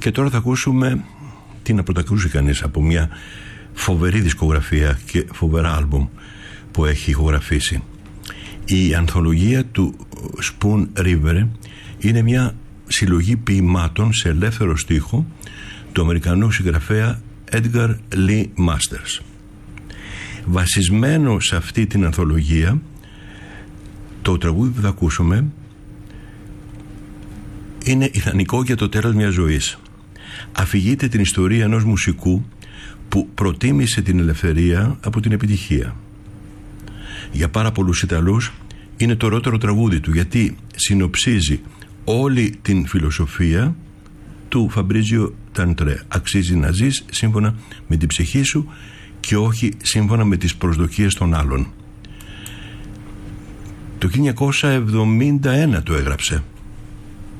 Και τώρα θα ακούσουμε, τι να πρωτακούσει κανείς από μια φοβερή δισκογραφία και φοβερά άλμπουμ που έχει ηχογραφήσει. Η ανθολογία του Spoon River είναι μια συλλογή ποιημάτων σε ελεύθερο στίχο του Αμερικανού συγγραφέα Edgar Lee Masters. Βασισμένο σε αυτή την ανθολογία, το τραγούδι που θα ακούσουμε είναι ιδανικό για το τέλος μιας ζωής. Αφηγείται την ιστορία ενός μουσικού που προτίμησε την ελευθερία από την επιτυχία. Για πάρα πολλούς Ιταλούς είναι το ωραιότερο τραγούδι του, γιατί συνοψίζει όλη την φιλοσοφία του Φαμπρίζιο Ταντρέ. Αξίζει να ζεις σύμφωνα με την ψυχή σου και όχι σύμφωνα με τις προσδοκίες των άλλων. Το 1971 το έγραψε